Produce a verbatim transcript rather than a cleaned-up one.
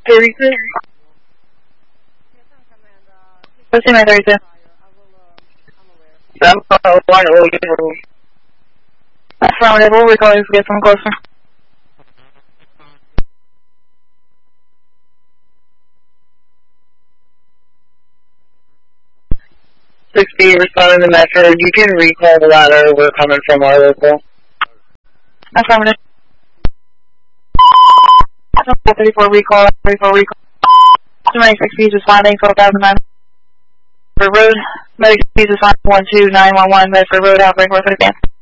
thirty-two. What's in my thirty-two? I'm uh, one oh you. Affirmative, we'll recall you if we get some closer. sixty, responding to Metro. You can recall the ladder. We're coming from our local. Affirmative. thirty-four recall, thirty-four recall. Too many sixties responding, twelve thousand nine. For road, medic speeds responding one two nine one one, Medford Road, outbreak, work for advance.